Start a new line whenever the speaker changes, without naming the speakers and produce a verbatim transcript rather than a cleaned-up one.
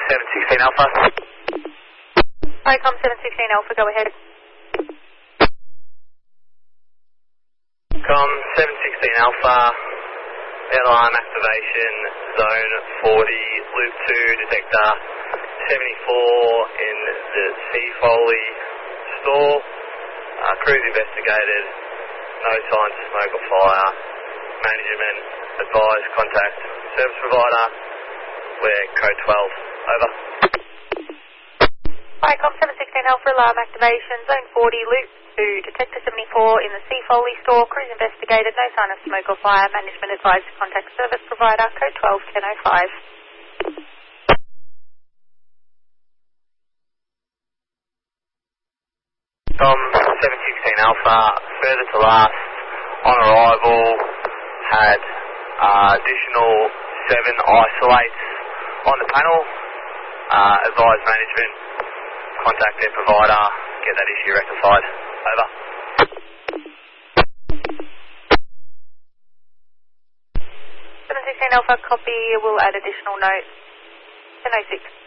seven sixteen Alpha.
ICOM seven sixteen Alpha, go ahead.
Com seven sixteen Alpha, alarm activation, zone forty, loop two, detector seventy-four in the C. Foley store. Uh, cruise investigated, no signs of smoke or fire. Management advised contact service provider. We're code twelve, over.
ICOM seven sixteen Alpha, alarm activation, zone forty, loop two, detector seventy-four in the C. Foley store, cruise investigated, no sign of smoke or fire. Management advised contact service provider, code twelve, ten oh five.
Com seven sixteen Alpha, further to last, on arrival, had uh, additional seven isolates on the panel. Uh, advised management, contact their provider, get that issue rectified. Over.
seven sixteen Alpha, copy, we'll add additional notes. ten oh six.